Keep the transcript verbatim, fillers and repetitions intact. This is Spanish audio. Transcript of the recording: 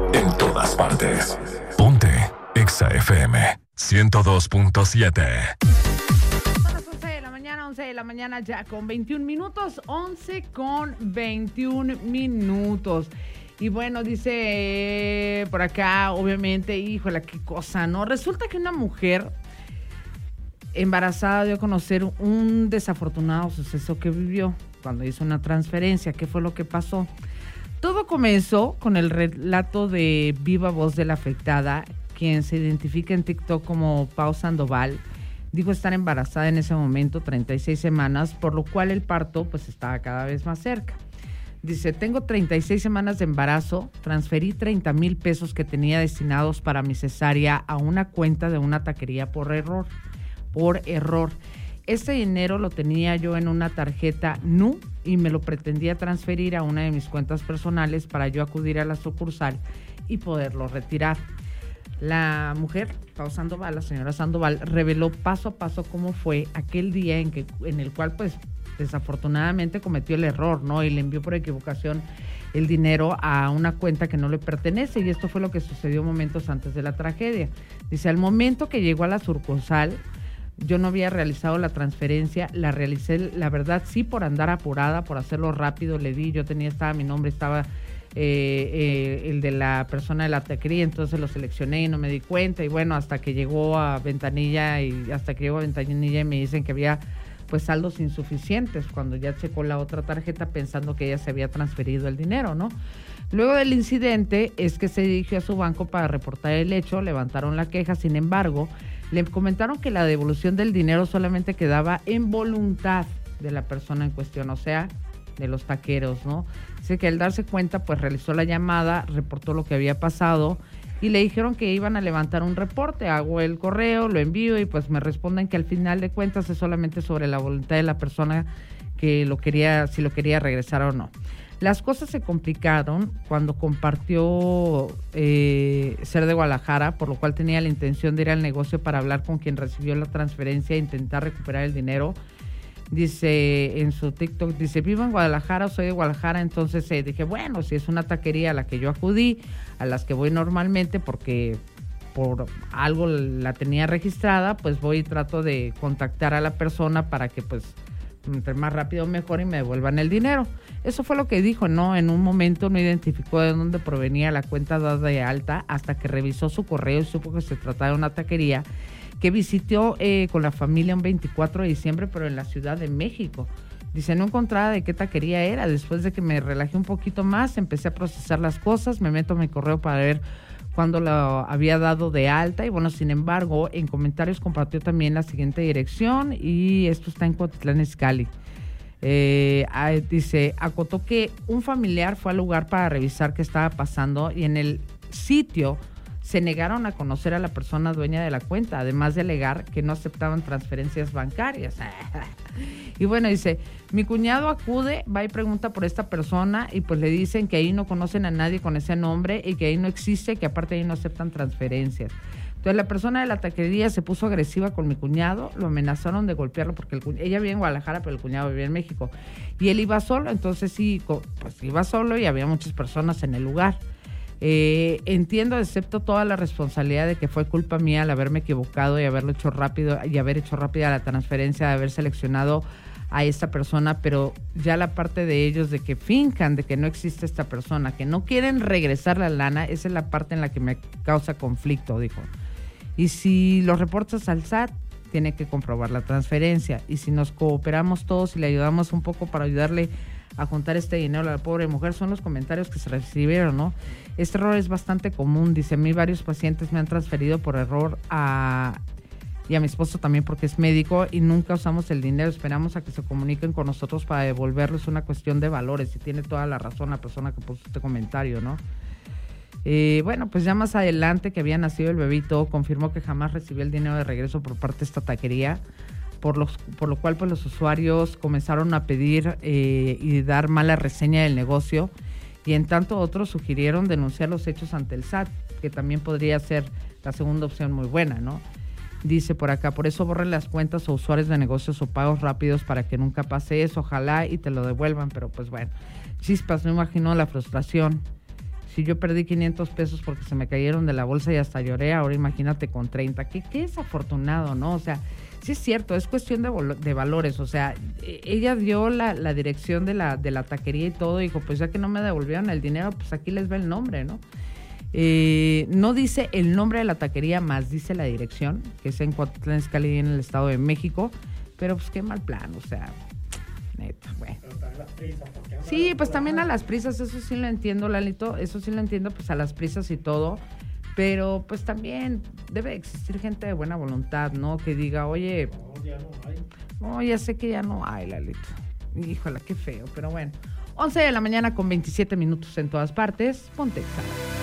en todas partes. Ponte Exa F M ciento dos punto siete. Son las once de la mañana, once de la mañana ya con veintiún minutos, once con veintiún minutos. Y bueno, dice eh, por acá, obviamente, híjole, qué cosa, ¿no? Resulta que una mujer embarazada dio a conocer un desafortunado suceso que vivió cuando hizo una transferencia. ¿Qué fue lo que pasó? Todo comenzó con el relato de viva voz de la afectada, quien se identifica en TikTok como Pau Sandoval. Dijo estar embarazada en ese momento, treinta y seis semanas, por lo cual el parto pues estaba cada vez más cerca. Dice, tengo treinta y seis semanas de embarazo, transferí treinta mil pesos que tenía destinados para mi cesárea a una cuenta de una taquería por error. Por error. Este dinero lo tenía yo en una tarjeta N U y me lo pretendía transferir a una de mis cuentas personales para yo acudir a la sucursal y poderlo retirar. La mujer, Pau Sandoval, la señora Sandoval, reveló paso a paso cómo fue aquel día en que, en el cual pues desafortunadamente cometió el error, ¿no? Y le envió por equivocación el dinero a una cuenta que no le pertenece, y esto fue lo que sucedió momentos antes de la tragedia. Dice, al momento que llegó a la sucursal, yo no había realizado la transferencia, la realicé, la verdad, sí, por andar apurada, por hacerlo rápido, le di, yo tenía, estaba mi nombre, estaba eh, eh, el de la persona de la taquería, entonces lo seleccioné y no me di cuenta, y bueno, hasta que llegó a Ventanilla, y hasta que llegó a Ventanilla y me dicen que había pues saldos insuficientes, cuando ya checó la otra tarjeta pensando que ella se había transferido el dinero, ¿no? Luego del incidente es que se dirigió a su banco para reportar el hecho, levantaron la queja, sin embargo, le comentaron que la devolución del dinero solamente quedaba en voluntad de la persona en cuestión, o sea, de los taqueros, ¿no? Dice que al darse cuenta, pues realizó la llamada, reportó lo que había pasado y le dijeron que iban a levantar un reporte. Hago el correo, lo envío y pues me responden que al final de cuentas es solamente sobre la voluntad de la persona que lo quería, si lo quería regresar o no. Las cosas se complicaron cuando compartió eh, ser de Guadalajara, por lo cual tenía la intención de ir al negocio para hablar con quien recibió la transferencia e intentar recuperar el dinero. Dice en su TikTok, dice, vivo en Guadalajara, soy de Guadalajara, entonces eh, dije, bueno, si es una taquería a la que yo acudí, a las que voy normalmente porque por algo la tenía registrada, pues voy y trato de contactar a la persona para que pues entre más rápido mejor y me devuelvan el dinero. Eso fue lo que dijo, ¿no? En un momento no identificó de dónde provenía la cuenta dada de alta hasta que revisó su correo y supo que se trataba de una taquería que visitó eh, con la familia un veinticuatro de diciembre, pero en la Ciudad de México. Dice, no encontraba de qué taquería era. Después de que me relajé un poquito más, empecé a procesar las cosas, me meto a mi correo para ver cuándo lo había dado de alta, y bueno, sin embargo, en comentarios compartió también la siguiente dirección, y esto está en Cuautitlán Izcalli. Eh, dice, acotó que un familiar fue al lugar para revisar qué estaba pasando, y en el sitio se negaron a conocer a la persona dueña de la cuenta, además de alegar que no aceptaban transferencias bancarias. Y bueno, dice, mi cuñado acude, va y pregunta por esta persona y pues le dicen que ahí no conocen a nadie con ese nombre y que ahí no existe, que aparte ahí no aceptan transferencias. Entonces la persona de la taquería se puso agresiva con mi cuñado, lo amenazaron de golpearlo porque el cu- ella vivía en Guadalajara, pero el cuñado vivía en México. Y él iba solo, entonces sí, pues iba solo y había muchas personas en el lugar. Eh, entiendo, acepto toda la responsabilidad de que fue culpa mía al haberme equivocado y haberlo hecho rápido y haber hecho rápida la transferencia, de haber seleccionado a esta persona, pero ya la parte de ellos de que fincan de que no existe esta persona, que no quieren regresar la lana, esa es la parte en la que me causa conflicto, dijo. Y si los reportas al S A T, tiene que comprobar la transferencia, y si nos cooperamos todos y le ayudamos un poco para ayudarle a juntar este dinero a la pobre mujer, son los comentarios que se recibieron, ¿no? Este error es bastante común, dice, a mí varios pacientes me han transferido por error a, y a mi esposo también porque es médico, y nunca usamos el dinero, esperamos a que se comuniquen con nosotros para devolverlo, es una cuestión de valores, y tiene toda la razón la persona que puso este comentario, ¿no? Eh, bueno, pues ya más adelante que había nacido el bebito, confirmó que jamás recibió el dinero de regreso por parte de esta taquería, por, los, por lo cual pues los usuarios comenzaron a pedir eh, y dar mala reseña del negocio, y en tanto otros sugirieron denunciar los hechos ante el S A T, que también podría ser la segunda opción muy buena, ¿no? Dice por acá, por eso borren las cuentas o usuarios de negocios o pagos rápidos para que nunca pase eso, ojalá y te lo devuelvan, pero pues bueno, chispas, no imagino la frustración. Si yo perdí quinientos pesos porque se me cayeron de la bolsa y hasta lloré, ahora imagínate con treinta. Qué, qué desafortunado, ¿no? O sea, sí es cierto, es cuestión de, de valores. O sea, ella dio la, la dirección de la, de la taquería y todo. Dijo, pues ya que no me devolvieron el dinero, pues aquí les va el nombre, ¿no? Eh, no dice el nombre de la taquería, más dice la dirección, que es en Cuautitlán Izcalli, en el Estado de México. Pero pues qué mal plan, o sea... Neta, bueno. Sí, pues también a las prisas, eso sí lo entiendo, Lalito, eso sí lo entiendo, pues a las prisas y todo, pero pues también debe existir gente de buena voluntad, ¿no? Que diga, oye, no, ya no hay. No, ya sé que ya no hay, Lalito. Híjole, qué feo, pero bueno. once de la mañana con veintisiete minutos en todas partes, ponte Exa.